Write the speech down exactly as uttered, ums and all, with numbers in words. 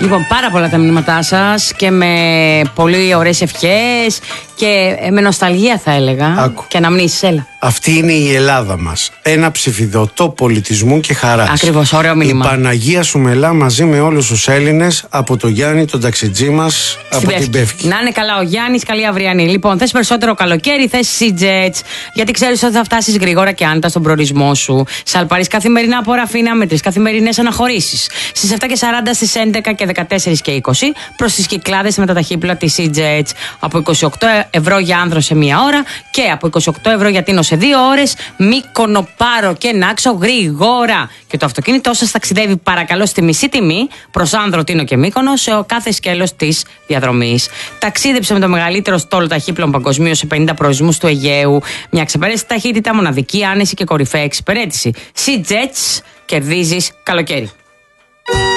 Λοιπόν, πάρα πολλά τα μηνύματά σας και με πολύ ωραίες ευχές και με νοσταλγία θα έλεγα. Άκου. Και αναμνήσεις, έλα. Αυτή είναι η Ελλάδα μας. Ένα ψηφιδωτό πολιτισμού και χαράς. Ακριβώς, ωραίο μήνυμα. Η Παναγία σου μελά μαζί με όλους τους Έλληνες, από το Γιάννη, τον ταξιτζή μας, από Πεύκη. την Πεύκη. Να είναι καλά ο Γιάννης, καλή αυριανή. Λοιπόν, θες περισσότερο καλοκαίρι, θες Sea-Jets, γιατί ξέρεις ότι θα φτάσεις γρήγορα και άνετα στον προορισμό σου. Σαλπαρείς καθημερινά από Ραφίνα με τρεις καθημερινές αναχωρήσεις. Στις επτά και σαράντα, στις έντεκα και δεκατέσσερα και είκοσι προς τις Κυκλάδες με τα ταχύπλα της Sea-Jets από είκοσι οκτώ ευρώ για άνδρο σε μία ώρα και από είκοσι οκτώ ευρώ για τίνο σε δύο ώρες. Μύκονο, Πάρο και Νάξο γρήγορα. Και το αυτοκίνητό σας ταξιδεύει παρακαλώ στη μισή τιμή προς άνδρο, Τίνο και Μύκονο σε κάθε σκέλος της διαδρομής. Ταξίδεψε με το μεγαλύτερο στόλο ταχύπλων παγκοσμίως σε πενήντα προορισμούς του Αιγαίου. Μια ξεπέραστη ταχύτητα, μοναδική άνεση και κορυφαία εξυπηρέτηση. Sea-Jets, κερδίζεις καλοκαίρι.